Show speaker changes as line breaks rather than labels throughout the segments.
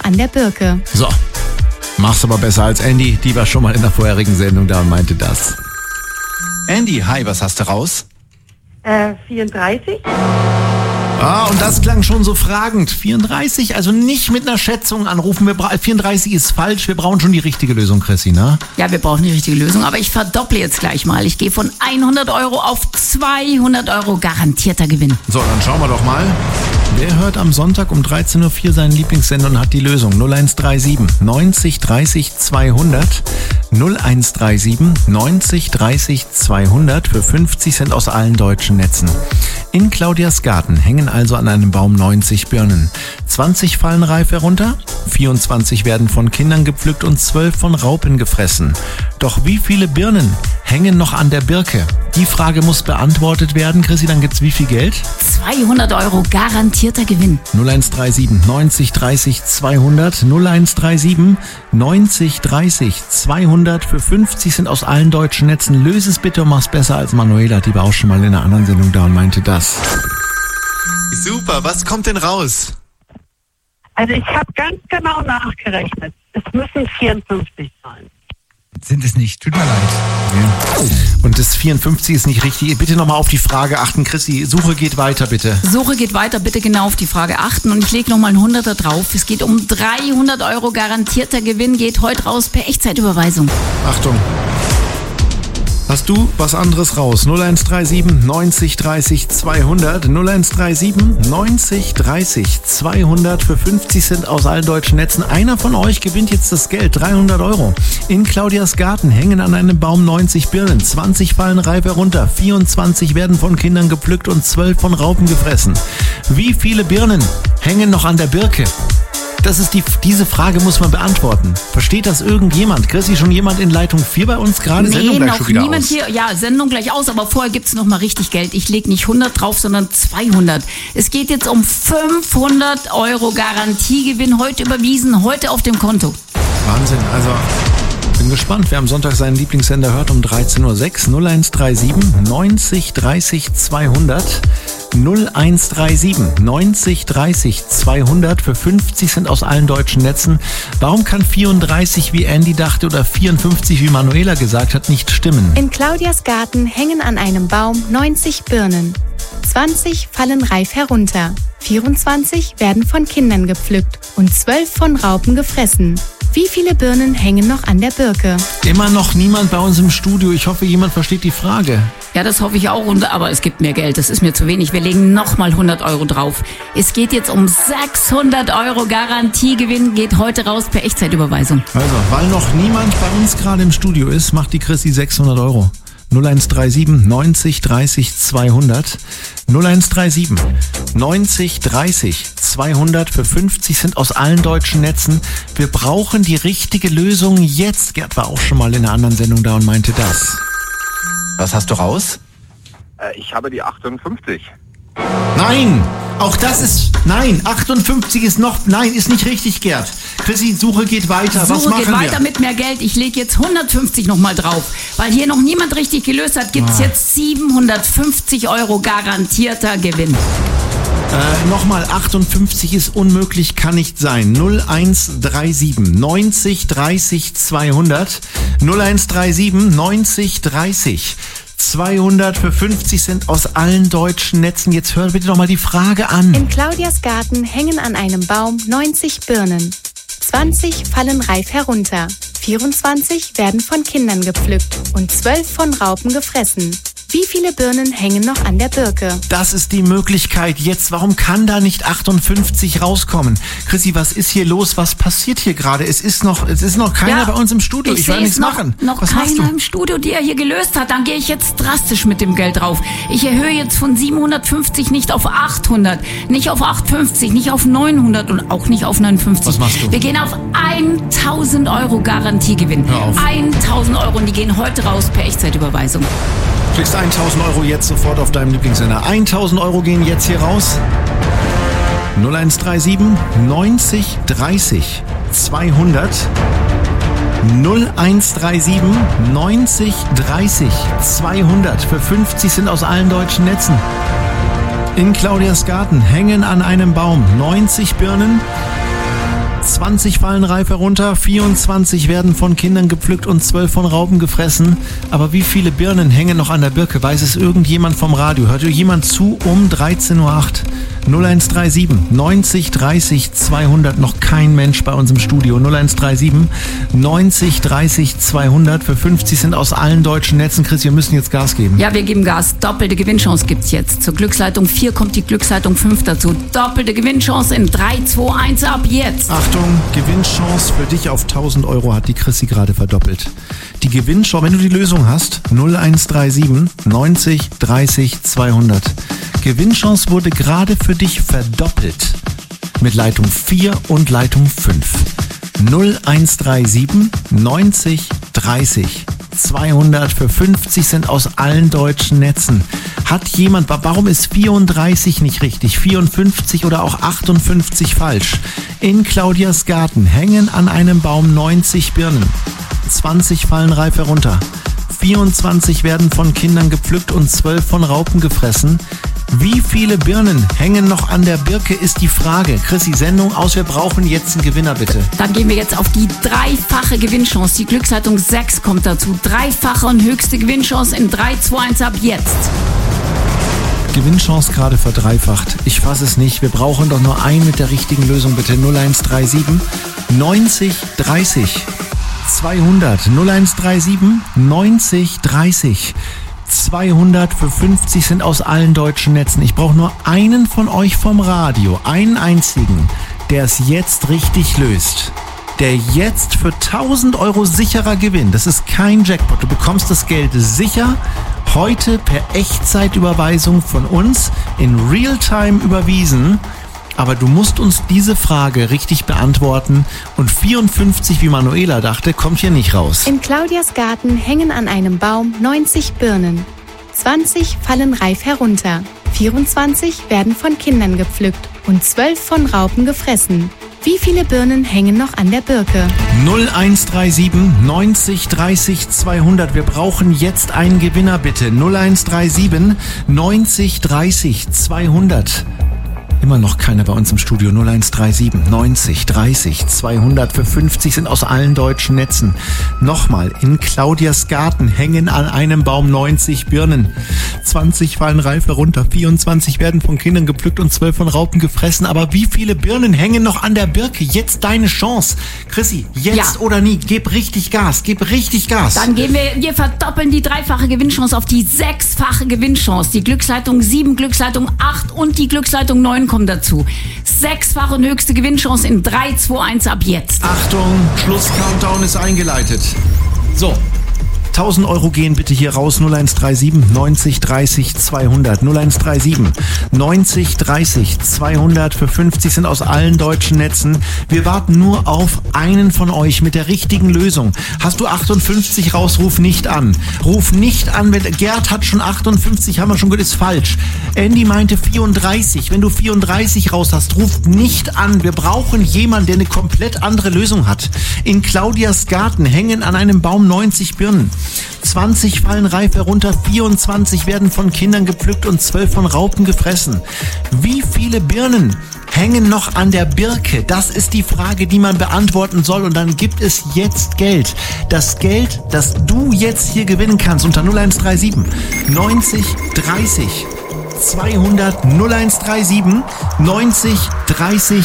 an der Birke.
So, mach's aber besser als Andy. Die war schon mal in der vorherigen Sendung da und meinte das. Andy, hi, was hast du raus?
34.
Und das klang schon so fragend. 34, also nicht mit einer Schätzung anrufen. 34 ist falsch, wir brauchen schon die richtige Lösung, Chrissy, ne?
Ja, wir brauchen die richtige Lösung, aber ich verdopple jetzt gleich mal. Ich gehe von 100 Euro auf 200 Euro garantierter Gewinn.
So, dann schauen wir doch mal. Wer hört am Sonntag um 13.04 Uhr seinen Lieblingssender und hat die Lösung? 0137 90 30 200. 0137 90 30 200 für 50 Cent aus allen deutschen Netzen. In Claudias Garten hängen also an einem Baum 90 Birnen. 20 fallen reif herunter, 24 werden von Kindern gepflückt und 12 von Raupen gefressen. Doch wie viele Birnen hängen noch an der Birke? Die Frage muss beantwortet werden. Chrissy, dann gibt's wie viel Geld?
200 Euro garantierter Gewinn.
0137 90 30 200. 0137 90 30 200 für 50 Cent aus allen deutschen Netzen. Löse es bitte und mach's besser als Manuela. Die war auch schon mal in einer anderen Sendung da und meinte das. Super, was kommt denn raus?
Also ich habe ganz genau nachgerechnet. Es müssen 54 sein.
Sind es nicht, tut mir leid.
Ja. Und das 54 ist nicht richtig. Bitte nochmal auf die Frage achten. Chrissy, Suche geht weiter, bitte.
Suche geht weiter, bitte genau auf die Frage achten. Und ich lege nochmal einen 100er drauf. Es geht um 300 Euro garantierter Gewinn. Geht heute raus per Echtzeitüberweisung.
Achtung. Hast du was anderes raus? 0137 90 30 200. 0137 90 30 200 für 50 Cent aus allen deutschen Netzen. Einer von euch gewinnt jetzt das Geld, 300 Euro. In Claudias Garten hängen an einem Baum 90 Birnen. 20 fallen reif herunter. 24 werden von Kindern gepflückt und 12 von Raupen gefressen. Wie viele Birnen hängen noch an der Birke? Das ist diese Frage muss man beantworten. Versteht das irgendjemand? Chrissy, schon jemand in Leitung 4 bei uns gerade?
Nee,
Sendung gleich
noch
schon wieder
niemand
aus.
hier. Ja, Sendung gleich aus, aber vorher gibt's noch mal richtig Geld. Ich lege nicht 100 drauf, sondern 200. Es geht jetzt um 500 Euro Garantiegewinn. Heute überwiesen, heute auf dem Konto.
Wahnsinn, also bin gespannt, wer am Sonntag seinen Lieblingssender hört um 13.06 Uhr. 0137 90 30 200. 0137 90 30 200 für 50 Cent aus allen deutschen Netzen. Warum kann 34, wie Andy dachte, oder 54, wie Manuela gesagt hat, nicht stimmen?
In Claudias Garten hängen an einem Baum 90 Birnen. 20 fallen reif herunter. 24 werden von Kindern gepflückt und 12 von Raupen gefressen. Wie viele Birnen hängen noch an der Birke?
Immer noch niemand bei uns im Studio. Ich hoffe, jemand versteht die Frage.
Ja, das hoffe ich auch, aber es gibt mehr Geld. Das ist mir zu wenig. Wir legen nochmal 100 Euro drauf. Es geht jetzt um 600 Euro Garantiegewinn. Geht heute raus per Echtzeitüberweisung.
Also, weil noch niemand bei uns gerade im Studio ist, macht die Chrissy 600 Euro. 0137 90 30 200. 0137 90 30 200 für 50 Cent aus allen deutschen Netzen. Wir brauchen die richtige Lösung jetzt. Gerd war auch schon mal in einer anderen Sendung da und meinte das. Was hast du raus?
Ich habe die 58.
Nein! Auch das ist... Nein, 58 ist noch... Nein, ist nicht richtig, Gerd. Chrissy, Suche geht weiter. Was
Suche
machen
geht weiter
wir?
mit mehr Geld. Ich lege jetzt 150 nochmal drauf. Weil hier noch niemand richtig gelöst hat, gibt's jetzt 750 Euro garantierter Gewinn.
Nochmal, 58 ist unmöglich, kann nicht sein. 0137 90 30 200. 0137 90 30 200 für 50 Cent aus allen deutschen Netzen. Jetzt hört bitte noch mal die Frage an.
In Claudias Garten hängen an einem Baum 90 Birnen. 20 fallen reif herunter. 24 werden von Kindern gepflückt und 12 von Raupen gefressen. Wie viele Birnen hängen noch an der Birke?
Das ist die Möglichkeit jetzt. Warum kann da nicht 58 rauskommen? Chrissy, was ist hier los? Was passiert hier gerade? Es ist noch keiner bei uns im Studio. Ich werde nichts machen.
Noch
was machst du?
keiner im Studio, der hier gelöst hat. Dann gehe ich jetzt drastisch mit dem Geld drauf. Ich erhöhe jetzt von 750 nicht auf 800, nicht auf 850, nicht auf 900 und auch nicht auf 59.
Was machst du?
Wir gehen auf 1000 Euro Garantiegewinn.
Hör auf.
1000 Euro und die gehen heute raus per Echtzeitüberweisung.
Du kriegst 1000 Euro jetzt sofort auf deinem Lieblingssender. 1000 Euro gehen jetzt hier raus. 0137 90 30 200. 0137 90 30 200 für 50 Cent aus allen deutschen Netzen. In Claudias Garten hängen an einem Baum 90 Birnen. 20 fallen reif herunter, 24 werden von Kindern gepflückt und 12 von Raupen gefressen. Aber wie viele Birnen hängen noch an der Birke? Weiß es irgendjemand vom Radio? Hört jemand zu um 13.08 Uhr? 0137 90 30 200. Noch kein Mensch bei uns im Studio. 0137 90 30 200. Für 50 sind aus allen deutschen Netzen. Chris, wir müssen jetzt Gas geben.
Ja, wir geben Gas. Doppelte Gewinnchance gibt's jetzt. Zur Glücksleitung 4 kommt die Glücksleitung 5 dazu. Doppelte Gewinnchance in 3, 2, 1 ab jetzt.
Achtung, Gewinnchance für dich auf 1.000 Euro hat die Chrissy gerade verdoppelt. Die Gewinnchance, wenn du die Lösung hast, 0137 90 30 200. Gewinnchance wurde gerade für dich verdoppelt. Mit Leitung 4 und Leitung 5. 0137 90 30 200 für 50 sind aus allen deutschen Netzen. Hat jemand, warum ist 34 nicht richtig, 54 oder auch 58 falsch? In Claudias Garten hängen an einem Baum 90 Birnen. 20 fallen reif herunter. 24 werden von Kindern gepflückt und 12 von Raupen gefressen. Wie viele Birnen hängen noch an der Birke, ist die Frage. Chrissy, Sendung aus, wir brauchen jetzt einen Gewinner, bitte.
Dann gehen wir jetzt auf die dreifache Gewinnchance. Die Glücksleitung 6 kommt dazu. Dreifache und höchste Gewinnchance in 3, 2, 1 ab jetzt.
Gewinnchance gerade verdreifacht. Ich fasse es nicht. Wir brauchen doch nur einen mit der richtigen Lösung, bitte. 0137 90 30 200. 0137 90 30 200 für 50 sind aus allen deutschen Netzen. Ich brauche nur einen von euch vom Radio, einen einzigen, der es jetzt richtig löst. Der jetzt für 1.000 Euro sicherer gewinnt. Das ist kein Jackpot. Du bekommst das Geld sicher heute per Echtzeitüberweisung von uns in Realtime überwiesen. Aber du musst uns diese Frage richtig beantworten und 54, wie Manuela dachte, kommt hier nicht raus.
In Claudias Garten hängen an einem Baum 90 Birnen. 20 fallen reif herunter. 24 werden von Kindern gepflückt und 12 von Raupen gefressen. Wie viele Birnen hängen noch an der Birke?
0137 90 30 200. Wir brauchen jetzt einen Gewinner, bitte. 0137 90 30 200. Immer noch keiner bei uns im Studio. 0137 90 30 200 für 50 sind aus allen deutschen Netzen. Nochmal, in Claudias Garten hängen an einem Baum 90 Birnen. 20 fallen reif herunter, 24 werden von Kindern gepflückt und 12 von Raupen gefressen. Aber wie viele Birnen hängen noch an der Birke? Jetzt deine Chance. Chrissy, jetzt oder nie. Gib richtig Gas, gib richtig Gas.
Dann gehen wir verdoppeln die dreifache Gewinnchance auf die sechsfache Gewinnchance. Die Glücksleitung 7, Glücksleitung 8 und die Glücksleitung 9 kommen dazu. Sechsfache und höchste Gewinnchance in 3, 2, 1 ab jetzt.
Achtung, Schluss-Countdown ist eingeleitet. So, 1.000 Euro gehen bitte hier raus. 0137 90 30 200. 0137 90 30 200 für 50 sind aus allen deutschen Netzen. Wir warten nur auf einen von euch mit der richtigen Lösung. Hast du 58 raus, ruf nicht an. Ruf nicht an, wenn Gerd hat schon 58, haben wir schon gehört, ist falsch. Andy meinte 34. Wenn du 34 raus hast, ruf nicht an. Wir brauchen jemanden, der eine komplett andere Lösung hat. In Claudias Garten hängen an einem Baum 90 Birnen. 20 fallen reif herunter, 24 werden von Kindern gepflückt und 12 von Raupen gefressen. Wie viele Birnen hängen noch an der Birke? Das ist die Frage, die man beantworten soll. Und dann gibt es jetzt Geld. Das Geld, das du jetzt hier gewinnen kannst unter 0137 90 30 200. 0137 90 30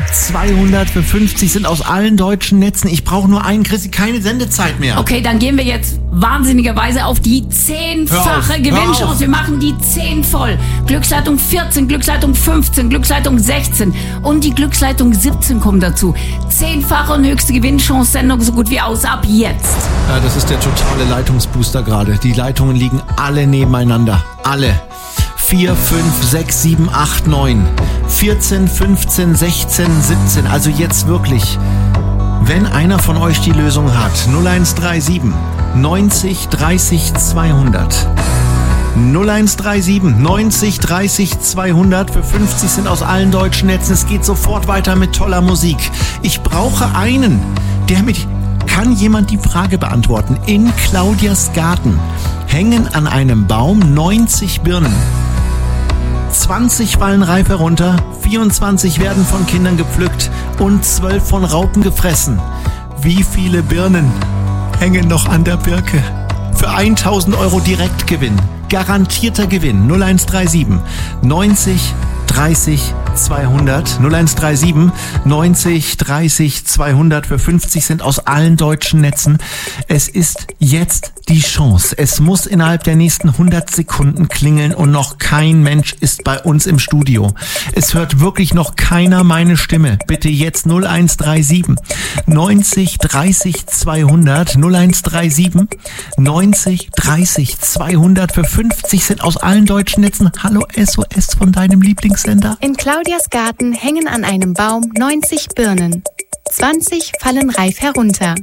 200 für 50 sind aus allen deutschen Netzen. Ich brauche nur einen, Chrissy, keine Sendezeit mehr.
Okay, dann gehen wir jetzt wahnsinnigerweise auf die 10-fache Gewinnchance. Wir machen die 10 voll. Glücksleitung 14, Glücksleitung 15, Glücksleitung 16 und die Glücksleitung 17 kommen dazu. 10-fache und höchste Gewinnchance, Sendung so gut wie aus, ab jetzt.
Ja, das ist der totale Leitungsbooster gerade. Die Leitungen liegen alle nebeneinander. Alle. 4, 5, 6, 7, 8, 9, 14, 15, 16, 17. Also jetzt wirklich, wenn einer von euch die Lösung hat, 0137 90 30 200. 0137 90 30 200 für 50 sind aus allen deutschen Netzen. Es geht sofort weiter mit toller Musik. Ich brauche einen, der mit... Kann jemand die Frage beantworten? In Claudias Garten hängen an einem Baum 90 Birnen. 20 fallen reif herunter, 24 werden von Kindern gepflückt und 12 von Raupen gefressen. Wie viele Birnen hängen noch an der Birke? Für 1.000 Euro Direktgewinn. Garantierter Gewinn. 0137 90 30 200. 0137 90 30 200 für 50 Cent aus allen deutschen Netzen. Es ist jetzt die Chance. Es muss innerhalb der nächsten 100 Sekunden klingeln und noch kein Mensch ist bei uns im Studio. Es hört wirklich noch keiner meine Stimme. Bitte jetzt 0137 90 30 200. 0137 90 30 200 für 50 Cent aus allen deutschen Netzen. Hallo SOS von deinem Lieblingssender.
In Claudias Garten hängen an einem Baum 90 Birnen. 20 fallen reif herunter,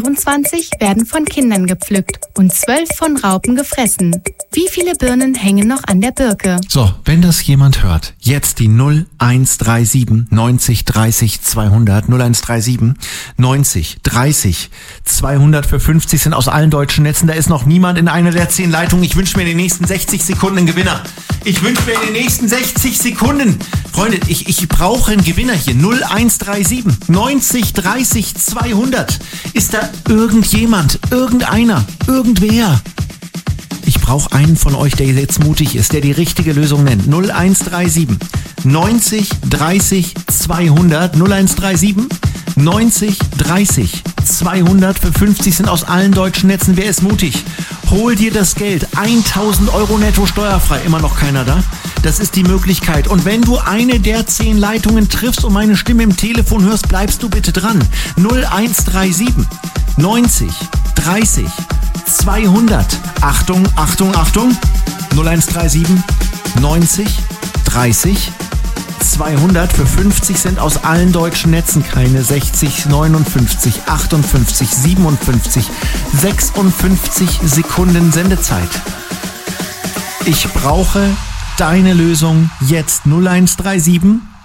24 werden von Kindern gepflückt und 12 von Raupen gefressen. Wie viele Birnen hängen noch an der Birke?
So, wenn das jemand hört, jetzt die 0137 90 30 200, 0137 90 30 200 für 50 Cent aus allen deutschen Netzen. Da ist noch niemand in einer der 10 Leitungen. Ich wünsche mir in den nächsten 60 Sekunden einen Gewinner. Ich wünsche mir in den nächsten 60 Sekunden. Freunde, ich brauche einen Gewinner hier. 0137 90 30 200. Ist da irgendjemand, irgendeiner, irgendwer? Ich brauche einen von euch, der jetzt mutig ist, der die richtige Lösung nennt. 0137 90 30 200. 0137 90 30 200 für 50 Cent aus allen deutschen Netzen. Wer ist mutig? Hol dir das Geld. 1.000 Euro netto steuerfrei. Immer noch keiner da? Das ist die Möglichkeit. Und wenn du eine der 10 Leitungen triffst und meine Stimme im Telefon hörst, bleibst du bitte dran. 0137 90 30 200. Achtung, Achtung, Achtung. 0137 90 30 200 für 50 Cent aus allen deutschen Netzen. Keine 60, 59, 58, 57, 56 Sekunden Sendezeit. Ich brauche deine Lösung jetzt. 0137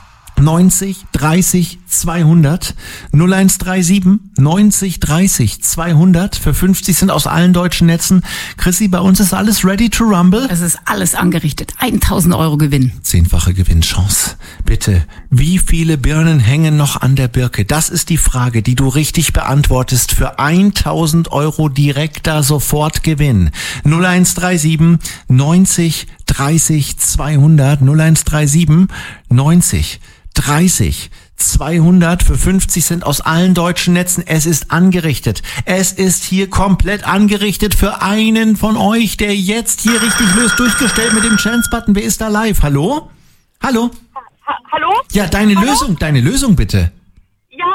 90 30 200. 0137 90 30 200 für 50 Cent aus allen deutschen Netzen. Chrissy, bei uns ist alles ready to rumble.
Es ist alles angerichtet. 1.000 Euro Gewinn.
10-fache Gewinnchance. Bitte, wie viele Birnen hängen noch an der Birke? Das ist die Frage, die du richtig beantwortest. Für 1.000 Euro direkter Sofortgewinn. 0137 90 30 200. 0137 90 30 200 für 50 Cent aus allen deutschen Netzen. Es ist angerichtet. Es ist hier komplett angerichtet für einen von euch, der jetzt hier richtig löst. Durchgestellt mit dem Chance-Button. Wer ist da live? Hallo? Hallo?
Hallo?
Ja, deine Lösung bitte.
Ja,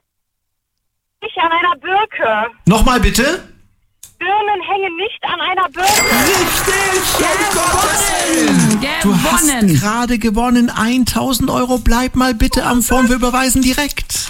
nicht an einer Birke.
Nochmal bitte?
Birnen hängen nicht an einer Birke.
Richtig! Du hast gerade gewonnen. 1.000 Euro. Bleib mal bitte am Phone. Wir überweisen direkt.